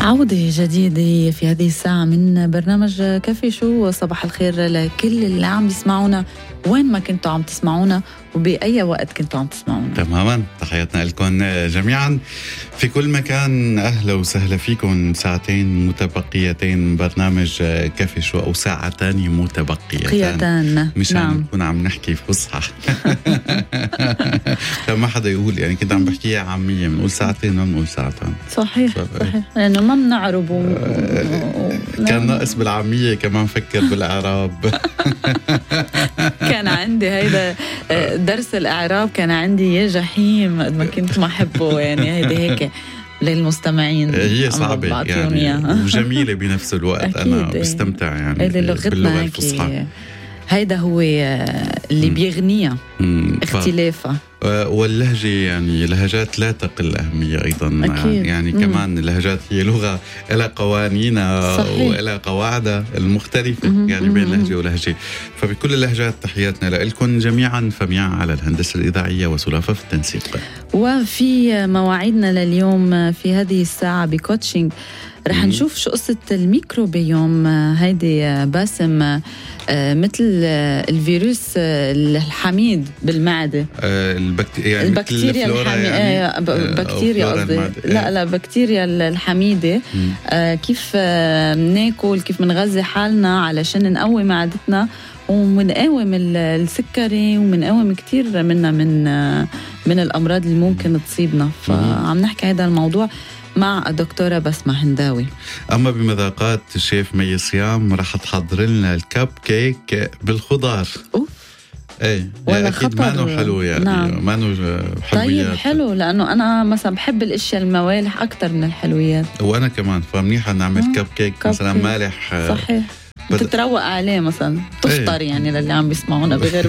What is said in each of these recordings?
عودة جديدة في هذه الساعة من برنامج كافي شو. صباح الخير لكل اللي عم يسمعونا وين ما كنتوا عم تسمعونا وبأي وقت كنتوا عم تسمعونا. تماما، تحياتنا لكم جميعا في كل مكان. أهلا وسهلا فيكم. ساعتين متبقيتين من برنامج كافي شو، أو ساعتان متبقيتان مشان نكون عم نحكي فصحى. ما حدا يقول يعني كنت عم بحكيها عامية، بنقول ساعتين ما بنقول ساعتين. صحيح لأنه ما بنعرب كان ناقص بالعامية كمان فكر بالإعراب. كان عندي هيدا درس الإعراب، كان عندي يا جحيم قد ما كنت ما أحبه. يعني هيدا هيك للمستمعين، هي صعبة يعني وجميلة بنفس الوقت. أنا بستمتع يعني باللغة الفصحى. هيدا هو اللي بيغنيها اختلافها. واللهجة يعني لهجات لا تقل أهمية أيضا. أكيد. يعني كمان اللهجات هي لغة إلى قوانينها وإلى قواعدها المختلفة يعني بين لهجة ولهجة. فبكل اللهجات تحياتنا لكم جميعا. فمياء على الهندسة الإذاعية وسلافة في التنسيق. وفي مواعيدنا لليوم في هذه الساعة بكوتشنج رح نشوف شو قصة الميكروبيوم. هيدي باسم مثل الفيروس الحميد بالمعدة، البكتيريا الحميدة، بكتيريا قصدي لا بكتيريا الحميدة. كيف ناكل، كيف منغذي حالنا علشان نقوي معدتنا ومنقاوم السكري ومنقاوم كتير منا من الأمراض اللي ممكن تصيبنا. فعم نحكي هذا الموضوع مع الدكتورة بسمة هنداوي. أما بمذاقات الشيف مي صيام رح تحضر لنا الكب كيك بالخضار. ايه اكيد مانو حلو يعني. نعم. مانو حلويات. طيب حلو، لانه انا مثلا بحب الاشياء الموالح اكثر من الحلويات. وانا كمان، فمنيحه نعمل كب كيك مثلا مالح. صحيح. بتتروق عليه مثلا تفطر. ايه. يعني للي عم بيسمعونا بغير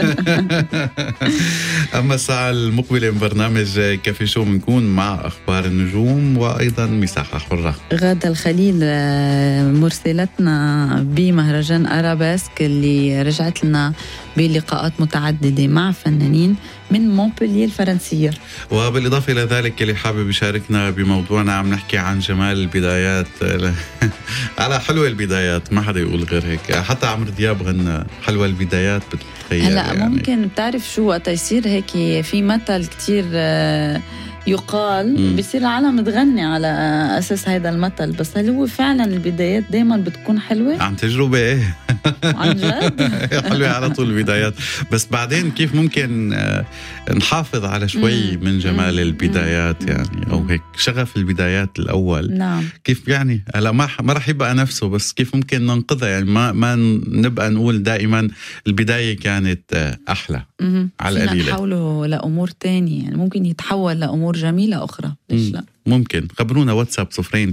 أما الساعة المقبلة من برنامج كافي شو بنكون مع أخبار النجوم وأيضا مساحة حرة. غادة الخليل مرسلتنا بمهرجان أرابيسك اللي رجعت لنا بلقاءات متعددة مع فنانين من مونبلييه الفرنسية. وبالإضافة إلى ذلك اللي حابب يشاركنا بموضوعنا، عم نحكي عن جمال البدايات. على حلوة البدايات، ما حدا يقول غير هيك. حتى عمرو دياب غنى حلوة البدايات. بتتخيل هلا يعني ممكن بتعرف شو وقت يصير هيك في مثل كتير يقال بيصير العالم تغني على أساس هذا المثل. بس هل هو فعلا البدايات دايما بتكون حلوة؟ عن تجربة ايه. عن جد حلوة على طول البدايات. بس بعدين كيف ممكن نحافظ على شوي من جمال البدايات يعني، أو هيك شغف البدايات الأول. نعم. كيف يعني هلا ما رح يبقى نفسه، بس كيف ممكن ننقذها يعني. ما نبقى نقول دائما البداية كانت أحلى. على القليلة نحوله لأمور تانية يعني، ممكن يتحول لأمور جميلة أخرى. ليش لا؟ ممكن. خبرونا واتساب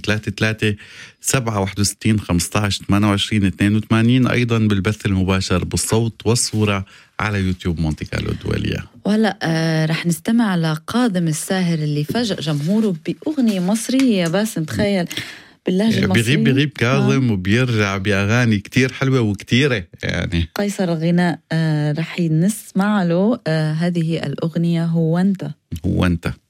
0233-761-15-28-82. أيضا بالبث المباشر بالصوت والصورة على يوتيوب مونتي كارلو الدولية. وهلا رح نستمع لقادم الساهر اللي فاجأ جمهوره بأغنية مصرية. بس تخيل باللهجة المصرية. بيغيب كاظم وبيرجع بأغاني كتير حلوة وكتيرة يعني. قيصر الغناء رح نسمع له هذه الأغنية هو أنت.